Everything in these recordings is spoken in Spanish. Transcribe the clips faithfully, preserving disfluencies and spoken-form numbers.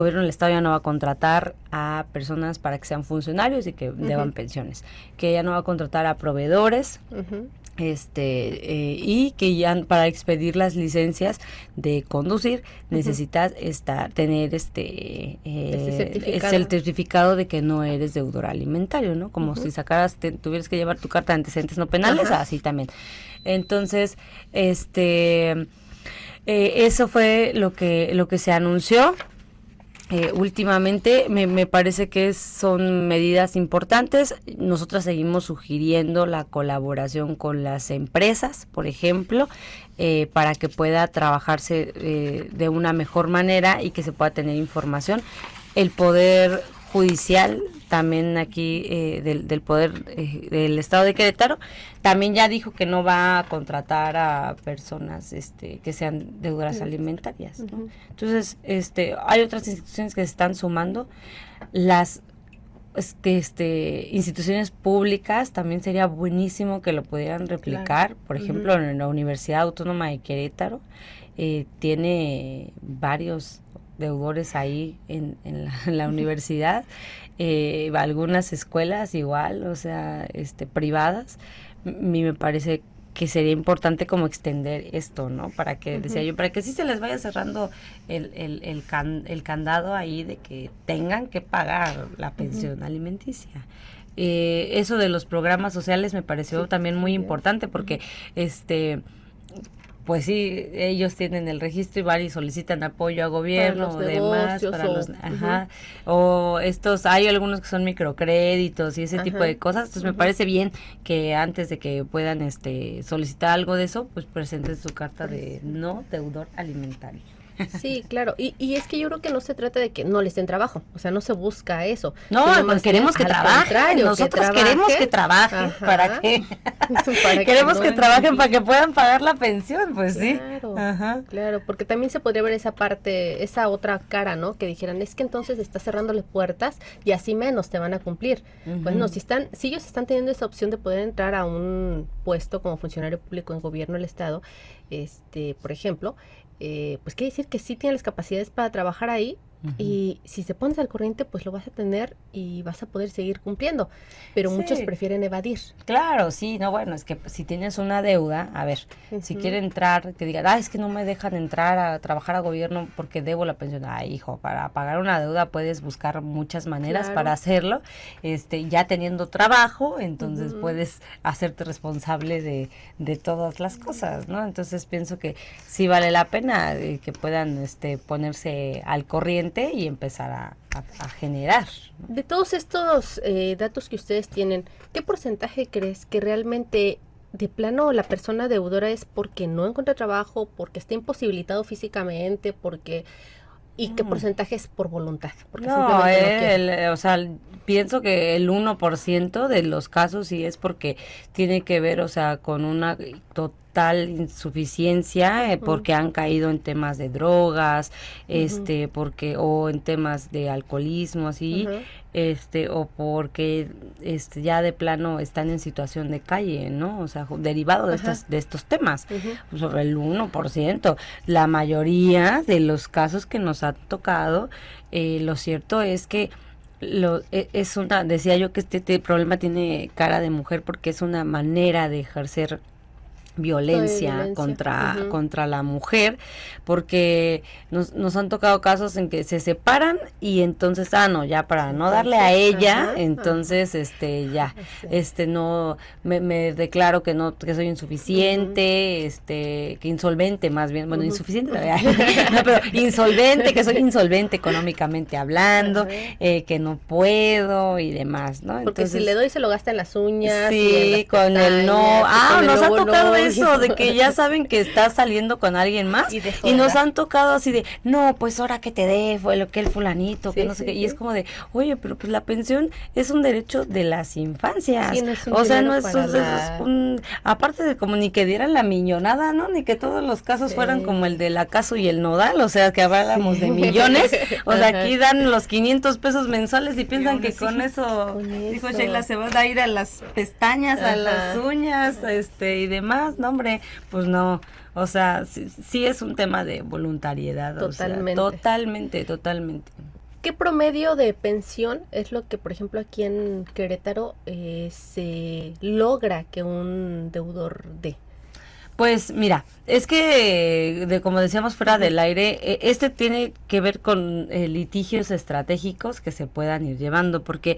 gobierno del estado ya no va a contratar a personas para que sean funcionarios y que uh-huh. deban pensiones, que ya no va a contratar a proveedores, uh-huh. este eh, y que ya para expedir las licencias de conducir uh-huh. necesitas estar tener este, eh, este certificado. Es el certificado de que no eres deudor alimentario, ¿no? Como uh-huh. si sacaras, te, tuvieras que llevar tu carta de antecedentes no penales, uh-huh. así también. Entonces, este eh, eso fue lo que lo que se anunció. Eh, últimamente me, me parece que son medidas importantes. Nosotros seguimos sugiriendo la colaboración con las empresas, por ejemplo, eh, para que pueda trabajarse eh, de una mejor manera y que se pueda tener información. El Poder Judicial también aquí eh, del, del Poder eh, del Estado de Querétaro también ya dijo que no va a contratar a personas este que sean deudoras uh-huh. alimentarias, ¿no? Uh-huh. Entonces este hay otras instituciones que se están sumando. Las este, este instituciones públicas también sería buenísimo que lo pudieran replicar. Claro. Por ejemplo, uh-huh. en la Universidad Autónoma de Querétaro eh, tiene varios deudores ahí en, en, la, en la universidad, eh, algunas escuelas igual, o sea, este privadas. A mí me parece que sería importante como extender esto, ¿no? Para que, uh-huh. decía yo, para que sí se les vaya cerrando el, el, el, can, el candado ahí de que tengan que pagar la pensión uh-huh. alimenticia. Eh, eso de los programas sociales me pareció sí, también muy sí, importante porque, uh-huh. este... pues sí, ellos tienen el registro y van y solicitan apoyo a gobierno o demás, para o, los, ajá, uh-huh. o estos, hay algunos que son microcréditos y ese ajá. tipo de cosas, entonces uh-huh. me parece bien que antes de que puedan este solicitar algo de eso, pues presenten su carta de no deudor alimentario. Sí, claro, y, y es que yo creo que no se trata de que no les den trabajo, o sea, no se busca eso. No, pues queremos que trabajen, nosotros que queremos que trabajen, ajá. ¿para qué? Para queremos que, no que trabajen para que puedan pagar la pensión, pues claro, sí. Ajá. Claro, porque también se podría ver esa parte, esa otra cara, ¿no? Que dijeran, es que entonces estás cerrándole puertas y así menos te van a cumplir. Uh-huh. Pues no, si están, si ellos están teniendo esa opción de poder entrar a un puesto como funcionario público en gobierno del Estado, este, por ejemplo, Eh, pues quiere decir que sí tienen las capacidades para trabajar ahí uh-huh. y si se pones al corriente pues lo vas a tener y vas a poder seguir cumpliendo, pero sí. muchos prefieren evadir. Claro, sí, no, bueno, es que si tienes una deuda, a ver, uh-huh. si quiere entrar, que digan, ah, es que no me dejan entrar a trabajar a gobierno porque debo la pensión. Ay, hijo, para pagar una deuda puedes buscar muchas maneras claro. para hacerlo, este, ya teniendo trabajo, entonces uh-huh. puedes hacerte responsable de, de todas las cosas, ¿no? Entonces pienso que sí vale la pena eh, que puedan este, ponerse al corriente y empezar a, a, a generar, ¿no? De todos estos eh, datos que ustedes tienen, ¿qué porcentaje crees que realmente de plano la persona deudora es porque no encuentra trabajo, porque está imposibilitado físicamente, porque... ¿Y qué porcentaje es por voluntad? Porque no, eh, el, o sea, pienso que el uno por ciento de los casos sí es porque tiene que ver, o sea, con una total insuficiencia, eh, uh-huh. porque han caído en temas de drogas, uh-huh. este, porque, o en temas de alcoholismo, así, uh-huh. este, o porque, este, ya de plano están en situación de calle, ¿no? O sea, derivado de uh-huh. estos, de estos temas, uh-huh. sobre el uno por ciento. La mayoría de los casos que nos ha tocado, eh, lo cierto es que lo, es una, decía yo que este, este problema tiene cara de mujer porque es una manera de ejercer violencia, violencia. contra uh-huh. contra la mujer, porque nos, nos han tocado casos en que se separan y entonces, ah, no, ya para no darle a ella, uh-huh. entonces, este, ya, sí. este, no, me, me declaro que no, que soy insuficiente, uh-huh. este, que insolvente más bien, bueno, uh-huh. insuficiente, no, pero insolvente, que soy insolvente económicamente hablando, uh-huh. eh, que no puedo y demás, ¿no? Porque entonces, si le doy se lo gasta en las uñas, sí, y en las con el no, ah, nos ha tocado no. eso, de que ya saben que estás saliendo con alguien más y, y nos han tocado así de, no, pues ahora que te dé, fue lo que el fulanito, sí, que no sé sí, qué, sí. y es como de, oye, pero pues la pensión es un derecho de las infancias, sí, no es un o sea, no es, es, es un, aparte de como ni que dieran la millonada, ¿no? Ni que todos los casos sí. fueran como el del acaso y el nodal, o sea, que habláramos sí. de millones, o sea, aquí dan los quinientos pesos mensuales y piensan sí, que sí. con eso, con dijo eso. Sheila, se van a ir a las pestañas, ajá. a las uñas, este, y demás. más, no hombre, pues no, o sea, sí, sí es un tema de voluntariedad. Totalmente. O sea, totalmente, totalmente. ¿Qué promedio de pensión es lo que, por ejemplo, aquí en Querétaro eh, se logra que un deudor dé? Pues mira, es que, de como decíamos fuera del aire, eh, este tiene que ver con eh, litigios estratégicos que se puedan ir llevando, porque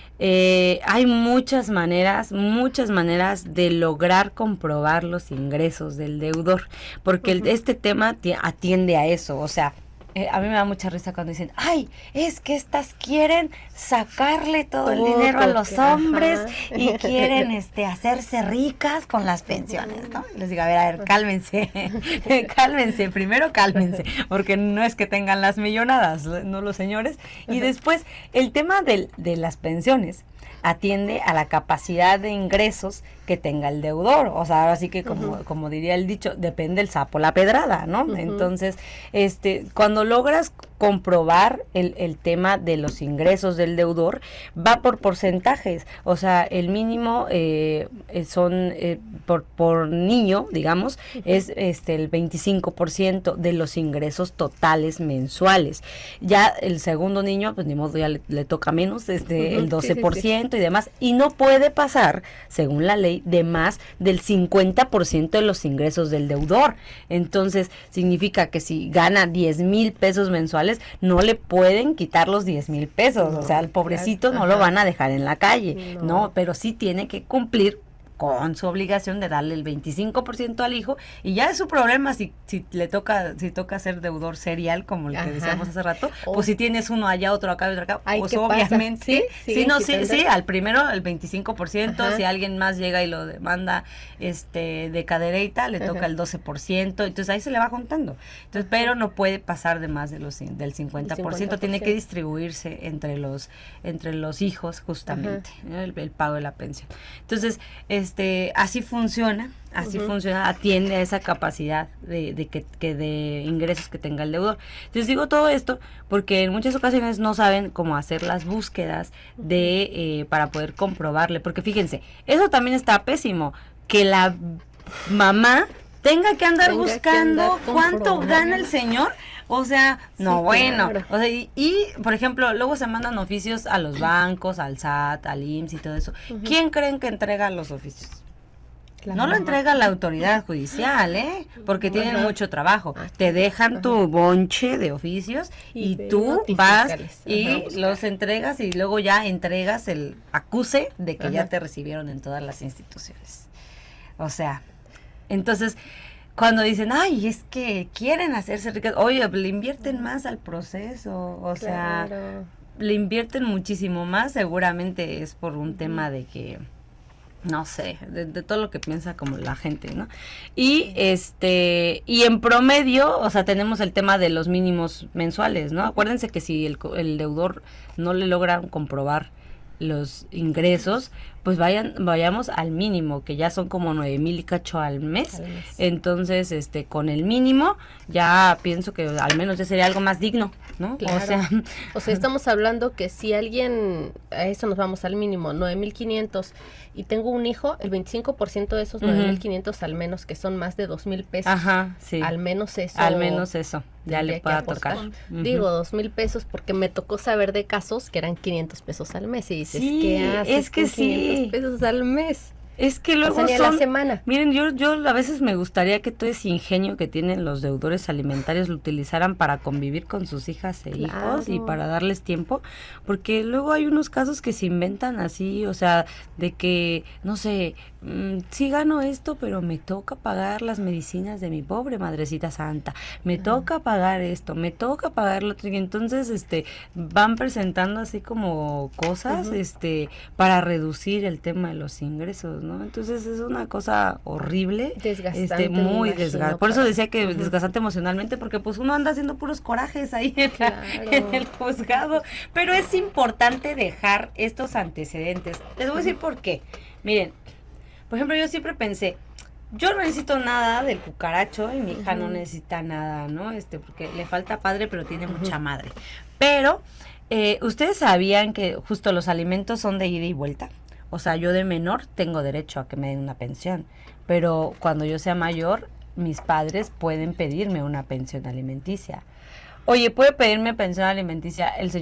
eh, hay muchas maneras, muchas maneras de lograr comprobar los ingresos del deudor, porque el, este tema atiende a eso, o sea, Eh, a mí me da mucha risa cuando dicen, ay, es que estas quieren sacarle todo, todo el dinero a los hombres, ajá, y quieren este hacerse ricas con las pensiones, ¿no? Y les digo, a ver, a ver, cálmense, cálmense, primero cálmense, porque no es que tengan las millonadas, no los señores, y después el tema del, de las pensiones atiende a la capacidad de ingresos que tenga el deudor, o sea, ahora sí que como, uh-huh. como diría el dicho, depende el sapo la pedrada, ¿no? Uh-huh. Entonces, este, cuando logras comprobar el, el tema de los ingresos del deudor, va por porcentajes, o sea, el mínimo eh, son eh, por, por niño, digamos, uh-huh. es este el veinticinco por ciento de los ingresos totales mensuales. Ya el segundo niño, pues ni modo, ya le, le toca menos, este, uh-huh. el doce por ciento, sí, sí, sí. y demás, y no puede pasar, según la ley, de más del cincuenta por ciento de los ingresos del deudor. Entonces, significa que si gana diez mil pesos mensuales, no le pueden quitar los diez mil pesos. No, o sea, el pobrecito claro, no ajá. lo van a dejar en la calle. No. no, pero sí tiene que cumplir con su obligación de darle el veinticinco por ciento al hijo, y ya es su problema si si le toca si toca ser deudor serial, como el que ajá. decíamos hace rato, oh. pues si tienes uno allá, otro acá, otro acá, Ay, pues obviamente, sí, sí, sí, no, sí, sí, al primero el veinticinco por ciento, ajá. si alguien más llega y lo demanda este de cadereita, le toca ajá. el doce por ciento, entonces ahí se le va contando. Entonces, pero no puede pasar de más de los del cincuenta por ciento, tiene que distribuirse entre los entre los hijos justamente, ¿no? el, el pago de la pensión. Entonces, este así funciona, así uh-huh. funciona, atiende a esa capacidad de, de que, que de ingresos que tenga el deudor. Entonces digo todo esto porque en muchas ocasiones no saben cómo hacer las búsquedas de eh, para poder comprobarle, porque fíjense, eso también está pésimo, que la mamá tenga que andar tenga buscando que andar cuánto gana el señor. O sea, no, sí, bueno, claro. o sea, y, y, por ejemplo, luego se mandan oficios a los bancos, al S A T, al I M S S y todo eso. Uh-huh. ¿Quién creen que entrega los oficios? La no mamá. Lo entrega la autoridad judicial, ¿eh? Porque uh-huh. tienen mucho trabajo. Te dejan uh-huh. tu bonche de oficios y, y tú vas y uh-huh. los entregas y luego ya entregas el acuse de que uh-huh. ya te recibieron en todas las instituciones. O sea, entonces... Cuando dicen, ay, es que quieren hacerse ricas, oye, le invierten más al proceso, o claro. sea, le invierten muchísimo más, seguramente es por un uh-huh. tema de que, no sé, de, de todo lo que piensa como la gente, ¿no? Y este, y en promedio, o sea, tenemos el tema de los mínimos mensuales, ¿no? Acuérdense que si el, el deudor no le logran comprobar los ingresos, pues vayan vayamos al mínimo, que ya son como nueve mil y cacho al mes. al mes. Entonces, este, con el mínimo, ya pienso que al menos ya sería algo más digno, ¿no? Claro. O sea, o sea, estamos hablando que si alguien, a eso nos vamos al mínimo, nueve mil quinientos, y tengo un hijo, el veinticinco por ciento de esos uh-huh. nueve mil quinientos al menos, que son más de dos mil pesos. Ajá, sí. Al menos eso. Al menos eso, ya le pueda tocar. Uh-huh. Digo, dos mil pesos porque me tocó saber de casos que eran quinientos pesos al mes, y dices, sí, ¿qué haces es que con sí. quinientos pesos al mes? Es que luego o sea, son, la semana. Miren, yo yo a veces me gustaría que todo ese ingenio que tienen los deudores alimentarios lo utilizaran para convivir con sus hijas e claro. hijos y para darles tiempo, porque luego hay unos casos que se inventan así, o sea, de que, no sé, mmm, sí gano esto, pero me toca pagar las medicinas de mi pobre madrecita santa, me uh-huh. toca pagar esto, me toca pagar lo otro, y entonces este van presentando así como cosas uh-huh. este para reducir el tema de los ingresos, ¿no? Entonces es una cosa horrible, desgastante, este, muy desgastante. Por eso decía que uh-huh. desgastante emocionalmente, porque pues uno anda haciendo puros corajes ahí en, claro. la, en el juzgado. Pero es importante dejar estos antecedentes. Les voy a decir por qué. Miren, por ejemplo, yo siempre pensé, yo no necesito nada del cucaracho y mi hija uh-huh. no necesita nada, ¿no? Este, porque le falta padre, pero tiene uh-huh. mucha madre. Pero, eh, ¿ustedes sabían que justo los alimentos son de ida y vuelta? O sea, yo de menor tengo derecho a que me den una pensión, pero cuando yo sea mayor, mis padres pueden pedirme una pensión alimenticia. Oye, ¿puede pedirme pensión alimenticia el señor